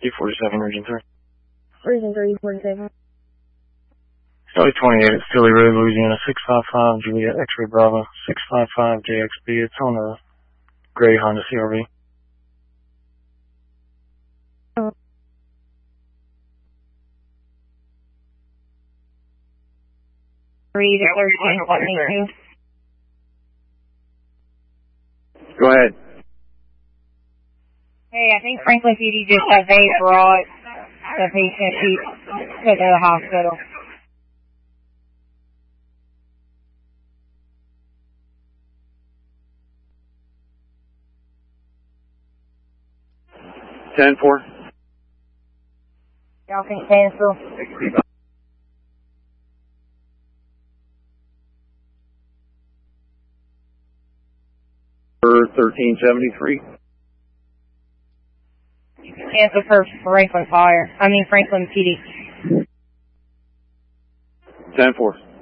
D47, Region 3. Region 3, 47. Charlie 28 at Philly Road, Louisiana, 655 Juliet X-Ray Bravo, 655 JXB. It's on a gray Honda CRV. Go ahead. Hey, I think Franklin PD just has brought the patient to the hospital. Ten four. Y'all can cancel. 1373. Cancel for Franklin PD. 10-4.